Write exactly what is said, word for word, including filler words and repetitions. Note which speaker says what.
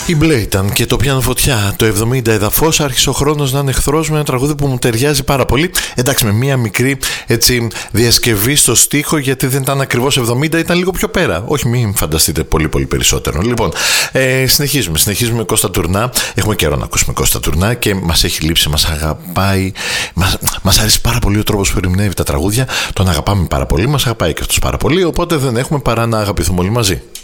Speaker 1: Η Μπλε ήταν και το πιάνω φωτιά. Το εβδομήντα εδαφώς άρχισε ο χρόνος να είναι εχθρός, με ένα τραγούδι που μου ταιριάζει πάρα πολύ. Εντάξει, με μία μικρή έτσι διασκευή στο στίχο, γιατί δεν ήταν ακριβώς εβδομήντα, ήταν λίγο πιο πέρα. Όχι, μην φανταστείτε πολύ πολύ περισσότερο. Λοιπόν, ε, συνεχίζουμε. Συνεχίζουμε με Κώστα Τουρνά. Έχουμε καιρό να ακούσουμε Κώστα Τουρνά και μας έχει λείψει, μας αγαπάει. Μας, μας αρέσει πάρα πολύ ο τρόπος που ερμηνεύει τα τραγούδια. Τον αγαπάμε πάρα πολύ, μας αγαπάει και αυτός πάρα πολύ. Οπότε δεν έχουμε παρά να αγαπηθούμε όλοι μαζί.